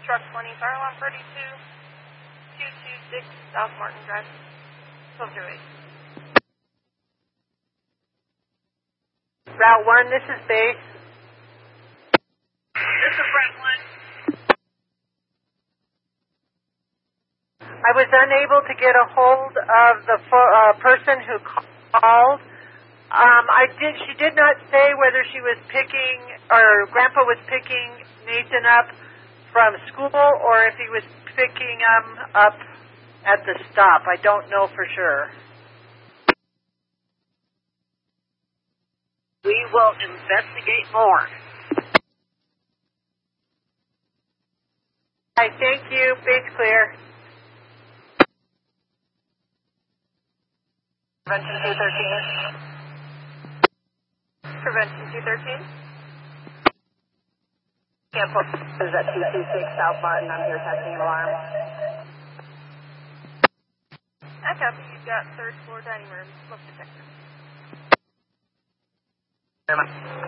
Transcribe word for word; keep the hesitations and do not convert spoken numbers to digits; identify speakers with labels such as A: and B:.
A: truck twenty, fire alarm thirty-two, two two six, South Martin Drive, twelve oh eight.
B: Route one, this is base.
A: This is Brent one.
B: I was unable to get a hold of the fo- uh, person who called. Um, I did. She did not say whether she was picking or Grandpa was picking Nathan up from school or if he was picking him up at the stop. I don't know for sure.
C: We will investigate more.
B: Hi, thank you. Base clear.
A: Prevention two thirteen. Prevention two thirteen. Cancel.
C: This is at two two six South Martin. I'm here testing an alarm.
A: I copy. You've got third floor dining room smoke detector.
C: Very much.